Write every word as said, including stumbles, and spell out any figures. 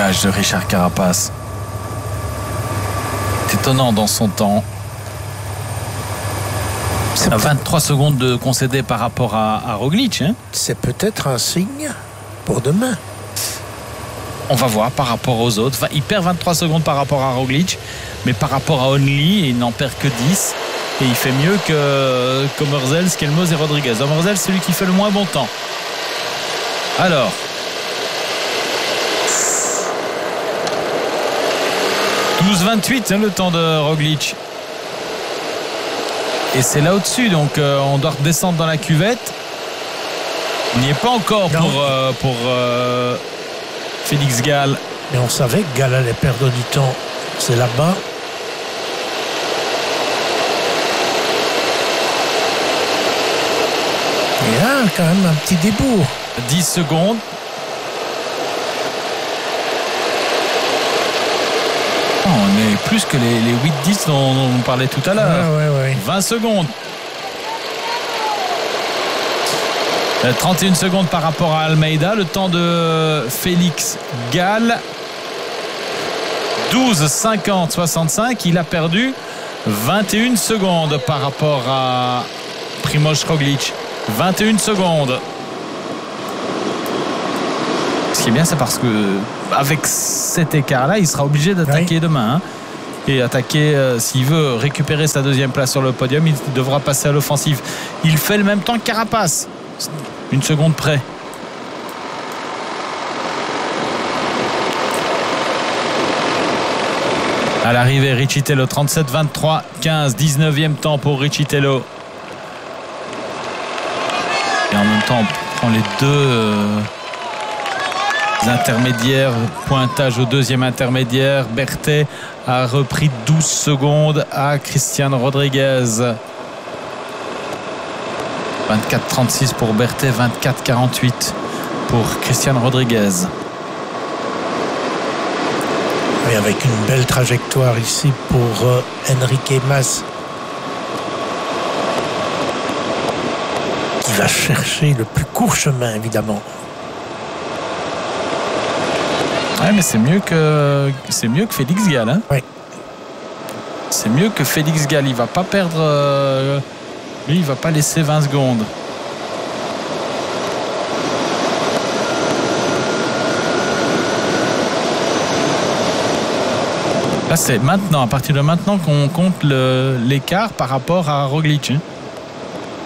l'âge de Richard Carapaz. C'est étonnant dans son temps. C'est vingt-trois secondes de concédé par rapport à, à Roglic. Hein. C'est peut-être un signe pour demain. On va voir par rapport aux autres. Enfin, il perd vingt-trois secondes par rapport à Roglic, mais par rapport à Only, il n'en perd que dix. Et il fait mieux que, que Merzel, Skelmos et Rodriguez. Merzel, c'est celui qui fait le moins bon temps. Alors. douze vingt-huit, hein, le temps de Roglic. Et c'est là au-dessus, donc euh, on doit redescendre dans la cuvette. On n'y est pas encore non. pour, euh, pour euh, Félix Gall. Mais on savait que Gall allait perdre du temps. C'est là-bas. Et là, quand même, un petit débours. dix secondes. Oh, on est plus que les, les huit dix dont, dont on parlait tout à l'heure. Ah, ouais, ouais. vingt secondes. trente et une secondes par rapport à Almeida. Le temps de Félix Gall. douze cinquante soixante-cinq. Il a perdu vingt et une secondes par rapport à Primož Roglic. vingt et une secondes. Ce qui est bien, c'est parce que avec cet écart-là, il sera obligé d'attaquer oui. demain. Hein. Et attaquer, euh, s'il veut récupérer sa deuxième place sur le podium, il devra passer à l'offensive. Il fait le même temps que Carapaz. Une seconde près. À l'arrivée, Riccitello, trente-sept vingt-trois quinze, dix-neuvième temps pour Riccitello. Et en même temps, on prend les deux euh, intermédiaires. Pointage au deuxième intermédiaire. Berthet a repris douze secondes à Christian Rodriguez. vingt-quatre trente-six pour Berthet, vingt-quatre quarante-huit pour Christian Rodriguez. Et avec une belle trajectoire ici pour euh, Enrique Mas. Qui va chercher le plus court chemin, évidemment. Ouais, mais c'est mieux que c'est mieux que Félix Gall. Hein. Oui. C'est mieux que Félix Gall. Il va pas perdre. Euh, lui, il va pas laisser vingt secondes. Là, c'est maintenant, à partir de maintenant qu'on compte le, l'écart par rapport à Roglic. Hein.